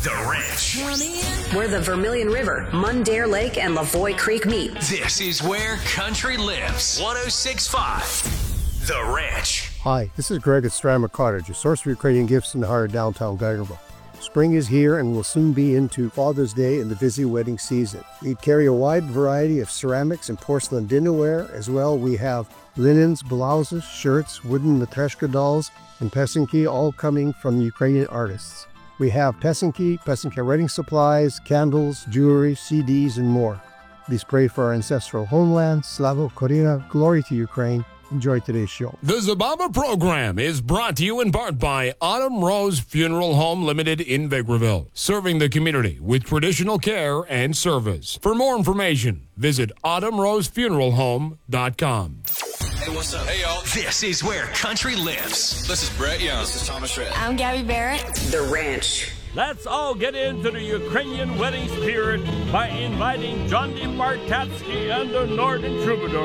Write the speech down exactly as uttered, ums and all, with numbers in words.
The Ranch. Where the Vermilion River, Mundare Lake, and Lavoie Creek meet. This is where country lives. one oh six point five. The Ranch. Hi, this is Greg at Strammer Cottage, a source for Ukrainian gifts in the heart of downtown Geigerville. Spring is here and we'll soon be into Father's Day and the busy wedding season. We carry a wide variety of ceramics and porcelain dinnerware. As well, we have linens, blouses, shirts, wooden matryoshka dolls, and pesanki, all coming from Ukrainian artists. We have pesanki, pesanki writing supplies, candles, jewelry, C Ds, and more. Please pray for our ancestral homeland. Slava Ukraina, glory to Ukraine. Enjoy today's show. The Zababa program is brought to you in part by Autumn Rose Funeral Home Limited in Vegreville, serving the community with traditional care and service. For more information, visit autumn rose funeral home dot com. Hey, what's up? Hey, y'all. This is where country lives. This is Brett Young. This is Thomas Shred. I'm Gabby Barrett. The Ranch. Let's all get into the Ukrainian wedding spirit by inviting John D. Bartatsky and the Northern Troubadour